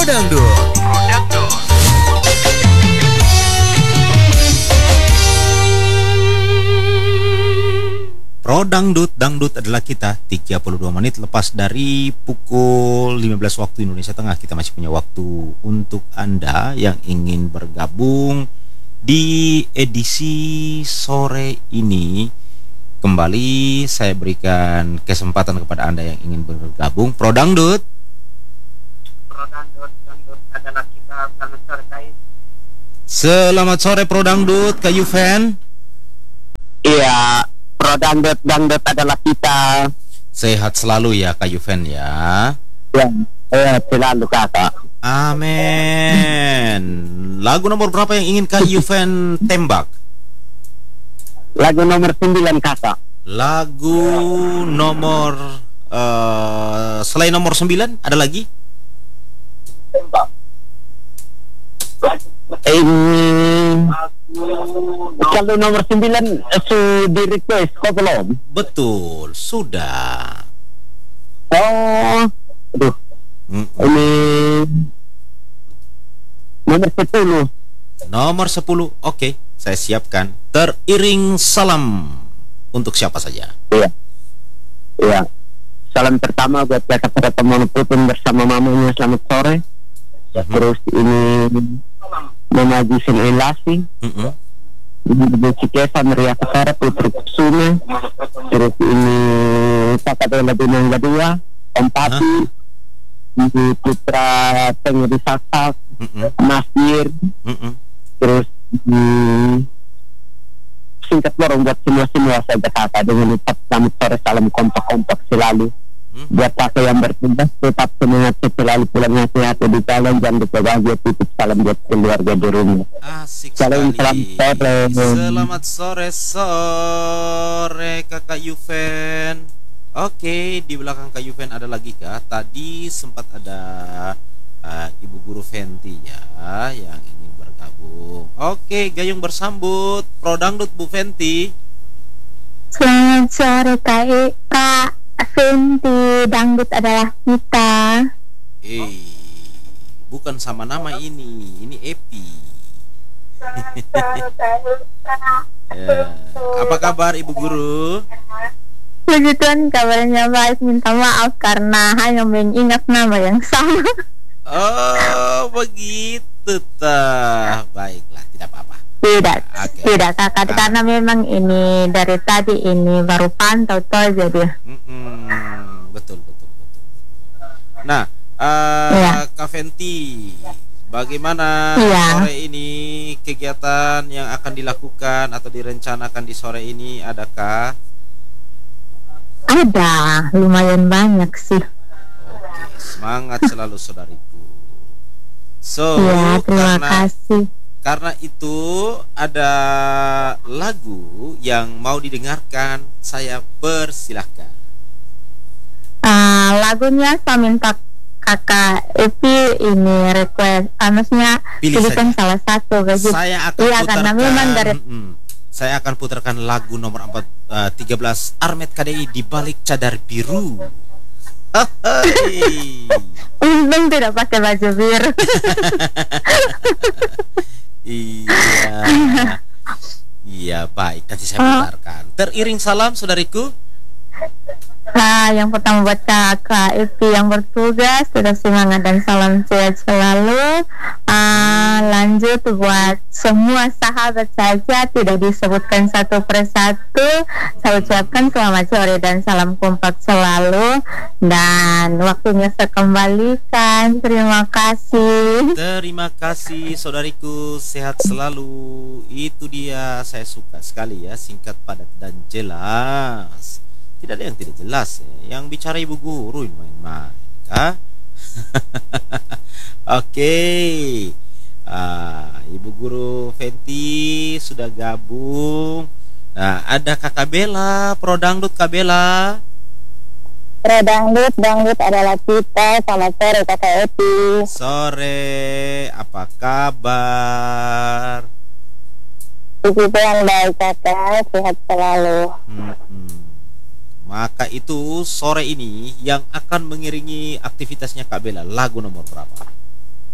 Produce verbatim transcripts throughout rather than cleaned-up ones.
Dangdut. Pro Dangdut, Dangdut adalah kita. Tiga puluh dua menit lepas dari pukul lima belas waktu Indonesia Tengah. Kita masih punya waktu untuk Anda yang ingin bergabung di edisi sore ini. Kembali saya berikan kesempatan kepada Anda yang ingin bergabung. Pro Dangdut. Pro Dangdut, Dangdut adalah kita. Selamat sore, Kak. Selamat sore Pro Dangdut, Kak Yuven. Iya, Pro Dangdut, Dangdut adalah kita. Sehat selalu ya Kak Yuven ya. Ya, eh, selalu kakak. Amin. Lagu nomor berapa yang ingin Kak Yuven tembak? Lagu nomor sembilan kakak. Lagu nomor uh, selain nomor sembilan ada lagi? Ini kalau nomor sembilan su di request kok belum? Betul, sudah. Oh, aduh. Mm-mm. Ini nomor sepuluh. Nomor sepuluh, oke, saya siapkan. Teriring salam untuk siapa saja? Iya. Iya. Salam pertama buat kakak pada teman Putun bersama mamanya, selamat sore. Mhm. Terus ini Mama Jisin Elasi, Mm-mm. Ibu Cikesa Maria Kesara Putri Kusuma. Terus ini kakak Bella Bintang kedua, Om Papi, Ibu Putra Tengeri Saksak, Mm-mm. Mas Ir. Mm-mm. Terus hmm, singkat borong buat semua-semua saja kakak dengan ucap selamat sore, salam kompak-kompak selalu. Hmm. Buat kakak yang bertugas tetap semangat selalu, pulang hati-hati di jalan, jangan lupa bahagia, titip salam buat keluarga di rumah. Asik Salam, sekali. selamat sore. Selamat sore sore Kakak Yuven. Oke, di belakang Kak Yuven ada lagi kah? Tadi sempat ada uh, Ibu Guru Fenty ya yang ingin bergabung. Oke, gayung bersambut Pro Dangdut Bu Fenty. Selamat sore Kak, E- Kak Fenty, Dangdut adalah kita. Eh, bukan sama nama ini. Ini Epi. Ya. Apa kabar Ibu Guru? Puji Tuhan kabarnya baik, minta maaf karena hanya mengingat nama yang sama. Oh, begitu tah. Baiklah, tidak apa-apa. Tidak, Oke. tidak kakak, Ah. karena memang ini dari tadi ini baru pantau toh jadi. Mm-mm. Betul, betul, betul. Nah, uh, Iya. Kak Fenty, bagaimana Iya. sore ini kegiatan yang akan dilakukan atau direncanakan di sore ini, adakah? Ada lumayan banyak sih. Oke, semangat selalu saudariku. So, Ya, terima karena kasih. karena itu ada lagu yang mau didengarkan, saya persilahkan. Ah, lagunya saya minta kakak Epi ini request, ah, maksudnya Pilih pilihkan saja. salah satu begitu. Saya akan Iya, putarkan. karena memang dari Mm, saya akan putarkan lagu nomor empat, eh, tiga belas Armet K D I di balik cadar biru. Hai. untung tidak pakai baju biru. Iya. Iya, baik. Nanti saya Oh. putarkan. Teriring salam saudariku. Nah, yang pertama buat kakak Epi yang bertugas, sudah semangat dan salam sehat selalu. Ah, lanjut buat semua sahabat saja, tidak disebutkan satu persatu. Saya ucapkan selamat sore dan salam kompak selalu. Dan waktunya saya kembalikan. Terima kasih. Terima kasih saudariku, sehat selalu. Itu dia, saya suka sekali ya, singkat, padat dan jelas. Tidak ada yang tidak jelas ya. Yang bicara Ibu Guru ini main-main kah? Oke. Ah, Ibu Guru Fenty sudah gabung. Nah, ada Kakak Bella, Pro Dangdut Kak Bella. Pro Dangdut, Dangdut adalah kita. Selamat sore kakak Epi. Sore, apa kabar? Puji Tuhan baik kakak, sehat selalu. Hmm-hmm. Maka itu sore ini yang akan mengiringi aktivitasnya Kak Bella, lagu nomor berapa?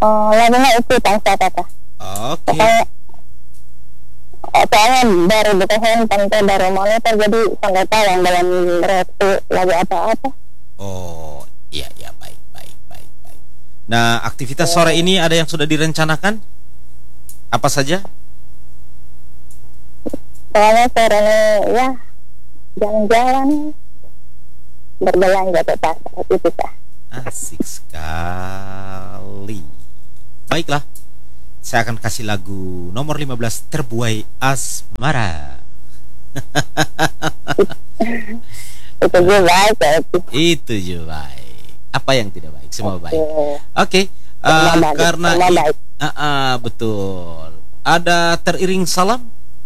Oh, lagunya itu Tangsa Kata. Oke. Pokoknya eh, soalnya baru buka handphone tuh, baru monitor, jadi saya nggak tahu yang dalam reaksi lagu apa-apa. Oh, iya iya, baik baik baik baik. Nah, aktivitas sore ini ada yang sudah direncanakan? Apa saja? Soalnya sore ini ya jalan-jalan, berbelanja ke pasar itu sah. Asik sekali. Baiklah, saya akan kasih lagu nomor lima belas, Terbuai Asmara. Itu juga baik ya itu. Itu juga baik. Apa yang tidak baik? Semua baik. Oke. Oke, Semua uh, baik, karena semua i- baik. Ah, ah, betul. Ada teriring salam.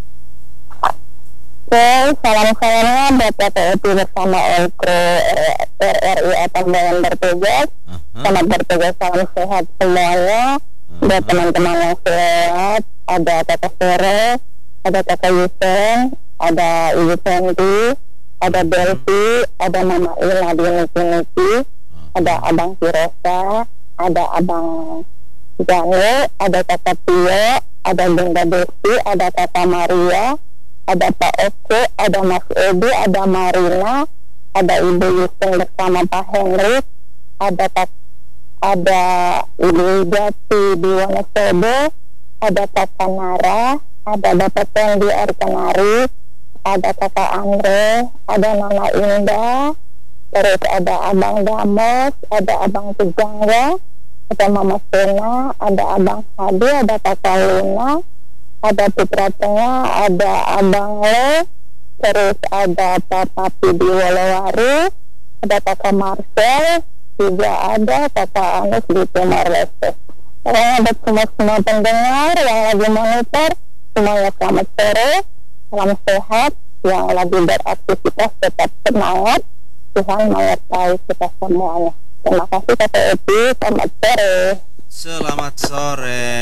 Oke, salam-salamnya buat P T I P bersama Olkro R R I atau dengan bertugas. Aha, Selamat bertugas, salam sehat semuanya. Buat aha. teman-teman yang sehat, ada Kakak Sere, ada Kakak Yusen, ada Ibu Santi, ada Delvi, ada Mama Ila di Niki-Niki, ada Abang Firosa, ada Abang Jane, ada Kakak Tio, ada Bunda Desi, ada Kakak Maria, ada Pak Oke, ada Mas Edi, ada Marina, ada Ibu Yusen bersama Pak Henry, ada Kak, ada Ibu Jati di Wonosobo, ada Kakak Nara, ada Bapak Tendi Arkanari, ada Kakak Andre, ada Mama Indah, terus ada Abang Damos, ada Abang Tujangga, ada Mama Sena, ada Abang Hadi, ada Kakak Luna, ada Putra Tengah, ada Abang Le, terus ada Papa Pidi Wolowari, ada Kakak Marcel, juga ada Kakak Anis di Timor Leste. Pokoknya ada semua-semua pendengar yang lagi monitor, semuanya selamat sore, salam sehat, yang lagi beraktivitas tetap semangat, Tuhan menyertai kita semuanya. Terima kasih Kakak Epi, selamat sore. Selamat sore.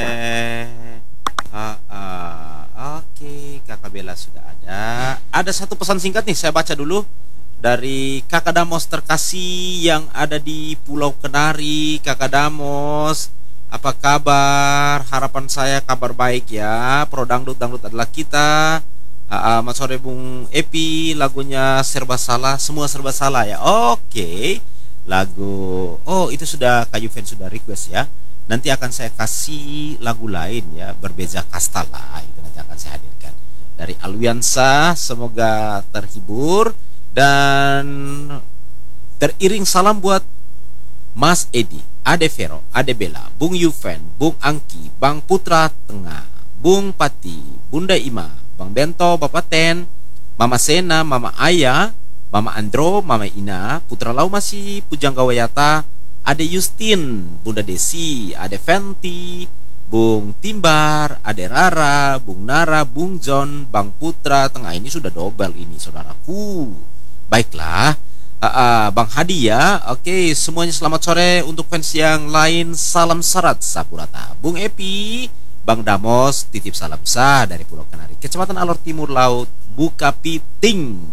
Ah, ah. Oke, Kakak Bella sudah ada. Ada satu pesan singkat nih, saya baca dulu dari Kakak Damos terkasih yang ada di Pulau Kenari. Kakak Damos, apa kabar? Harapan saya kabar baik ya. Pro dangdut dangdut adalah kita. Ah, ah, Mas sore Bung Epi, lagunya serba salah, semua serba salah ya. Oke, lagu. Oh, itu sudah Kak Yuven sudah request ya. Nanti akan saya kasih lagu lain ya, berbeza kasta lah, itu nanti akan saya hadirkan dari Alwiansa. Semoga terhibur dan teriring salam buat Mas Edi, Ade Vero, Ade Bella, Bung Yuven, Bung Angki, Bang Putra Tengah, Bung Pati, Bunda Ima, Bang Bento, Bapak Ten, Mama Sena, Mama Aya, Mama Andro, Mama Ina, Putra Lau masih, Pujangga Wayata, Ade Justin, Bunda Desi, Ade Fenty, Bung Timbar, Ade Rara, Bung Nara, Bung John, Bang Putra Tengah. Ini sudah double ini saudaraku. Baiklah, uh, uh, Bang Hadi ya. Oke, semuanya selamat sore. Untuk fans yang lain, salam serat Sapurata. Bung Epi, Bang Damos, titip salam sah dari Pulau Kenari, Kecamatan Alor Timur Laut, Bukapiting.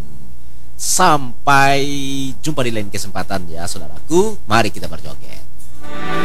Sampai jumpa di lain kesempatan ya saudaraku. Mari kita berjoget.